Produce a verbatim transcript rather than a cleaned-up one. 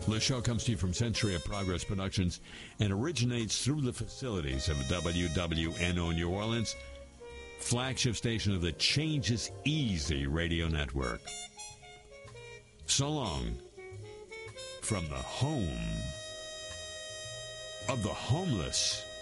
The show comes to you from Century of Progress Productions and originates through the facilities of W W N O New Orleans, flagship station of the Changes Easy radio network. So long from the home of the homeless.